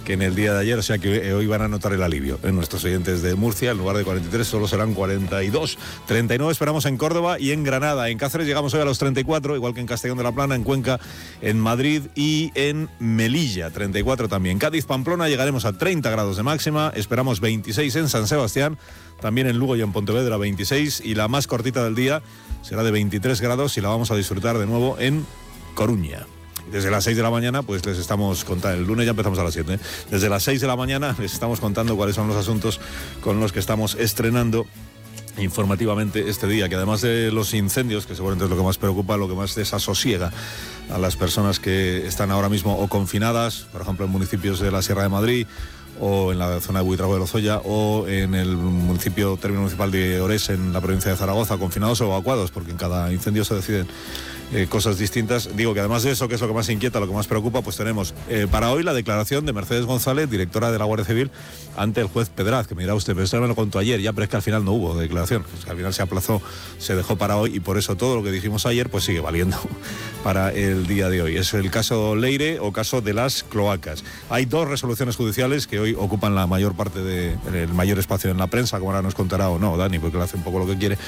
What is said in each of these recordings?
que en el día de ayer, o sea que hoy van a notar el alivio en nuestros oyentes de Murcia. En lugar de 43 solo serán 42. 39 esperamos en Córdoba y en Granada. En Cáceres llegamos hoy a los 34, igual que en Castellón de la Plana, en Cuenca, en Madrid y en Melilla, 34 también. Cádiz, Pamplona, llegaremos a 30 grados de máxima, esperamos 26 en San Sebastián, también en Lugo y en Pontevedra 26, y la más cortita del día será de 23 grados y la vamos a disfrutar de nuevo en Coruña. Desde las 6 de la mañana, pues les estamos contando, el lunes ya empezamos a las 7, desde las 6 de la mañana les estamos contando cuáles son los asuntos con los que estamos estrenando informativamente este día, que además de los incendios, que seguramente es lo que más preocupa, lo que más desasosiega a las personas que están ahora mismo o confinadas, por ejemplo en municipios de la Sierra de Madrid, o en la zona de Buitrago de Lozoya, o en el término municipal de Orés, en la provincia de Zaragoza, confinados o evacuados, porque en cada incendio se deciden cosas distintas. Digo que además de eso, que es lo que más inquieta, lo que más preocupa, pues tenemos para hoy la declaración de Mercedes González, directora de la Guardia Civil, ante el juez Pedraz, que me dirá usted, pero esto me lo contó ayer ya, pero es que al final no hubo declaración, es que al final se aplazó, se dejó para hoy, y por eso todo lo que dijimos ayer pues sigue valiendo para el día de hoy. Es el caso Leire o caso de las cloacas. Hay dos resoluciones judiciales que hoy ocupan la mayor parte el mayor espacio en la prensa, como ahora nos contará o no Dani, porque él hace un poco lo que quiere.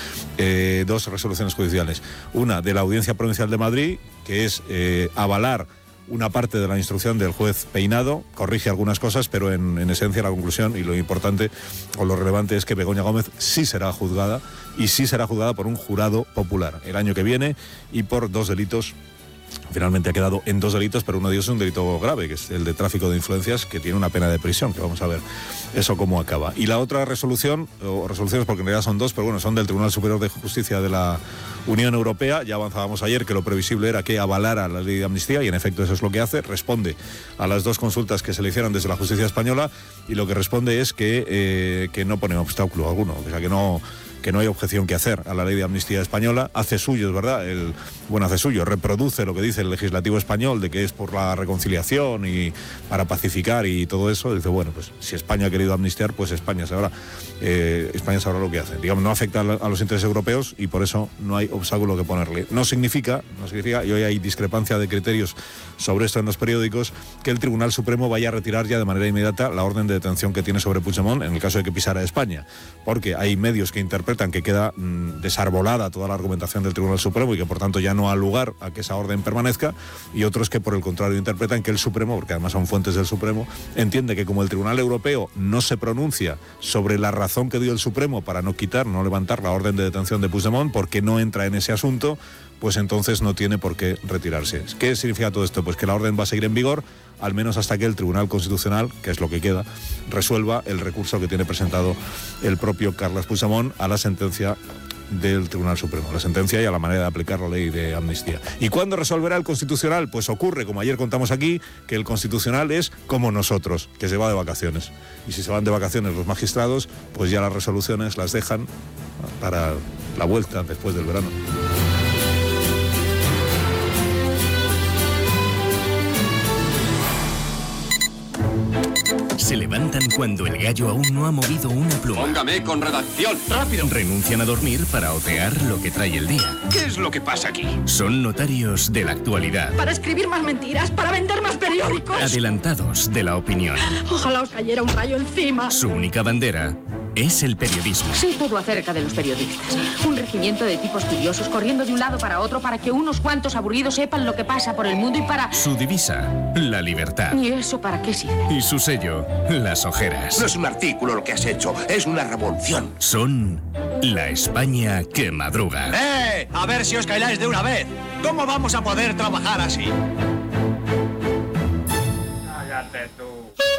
Dos resoluciones judiciales. Una de la Audiencia Provincial de Madrid, que es avalar una parte de la instrucción del juez Peinado, corrige algunas cosas, pero en esencia la conclusión y lo importante o lo relevante es que Begoña Gómez sí será juzgada, y sí será juzgada por un jurado popular el año que viene, y por dos delitos. Finalmente ha quedado en dos delitos, pero uno de ellos es un delito grave, que es el de tráfico de influencias, que tiene una pena de prisión, que vamos a ver eso cómo acaba. Y la otra resolución, o resoluciones porque en realidad son dos, pero bueno, son del Tribunal Superior de Justicia de la Unión Europea. Ya avanzábamos ayer que lo previsible era que avalara la ley de amnistía, y en efecto eso es lo que hace. Responde a las dos consultas que se le hicieron desde la justicia española, y lo que responde es que no pone obstáculo alguno, o sea, que no hay objeción que hacer a la ley de amnistía española. Hace suyo, es verdad, reproduce lo que dice el legislativo español, de que es por la reconciliación y para pacificar y todo eso. Dice, bueno, pues si España ha querido amnistiar, pues España sabrá lo que hace. Digamos, no afecta a los intereses europeos, y por eso no hay obstáculo que ponerle. No significa, y hoy hay discrepancia de criterios sobre esto en los periódicos, que el Tribunal Supremo vaya a retirar ya de manera inmediata la orden de detención que tiene sobre Puigdemont en el caso de que pisara España, porque hay medios que interpretan que queda desarbolada toda la argumentación del Tribunal Supremo y que por tanto ya no ha lugar a que esa orden permanezca, y otros que por el contrario interpretan que el Supremo, porque además son fuentes del Supremo, entiende que como el Tribunal Europeo no se pronuncia sobre la razón que dio el Supremo para no levantar la orden de detención de Puigdemont, porque no entra en ese asunto, pues entonces no tiene por qué retirarse. ¿Qué significa todo esto? Pues que la orden va a seguir en vigor, al menos hasta que el Tribunal Constitucional, que es lo que queda, resuelva el recurso que tiene presentado el propio Carles Puigdemont a la sentencia del Tribunal Supremo, la sentencia y a la manera de aplicar la ley de amnistía. ¿Y cuándo resolverá el Constitucional? Pues ocurre, como ayer contamos aquí, que el Constitucional es como nosotros, que se va de vacaciones. Y si se van de vacaciones los magistrados, pues ya las resoluciones las dejan para la vuelta después del verano. Se levantan cuando el gallo aún no ha movido una pluma. Póngame con redacción, rápido. Renuncian a dormir para otear lo que trae el día. ¿Qué es lo que pasa aquí? Son notarios de la actualidad. Para escribir más mentiras, para vender más periódicos. Adelantados de la opinión. Ojalá os cayera un rayo encima. Su única bandera es el periodismo. Sé todo acerca de los periodistas. Un regimiento de tipos curiosos corriendo de un lado para otro para que unos cuantos aburridos sepan lo que pasa por el mundo y para... Su divisa, la libertad. ¿Y eso para qué sirve? Y su sello, las ojeras. No es un artículo lo que has hecho, es una revolución. Son la España que madruga. A ver si os calláis de una vez. ¿Cómo vamos a poder trabajar así? Cállate tú.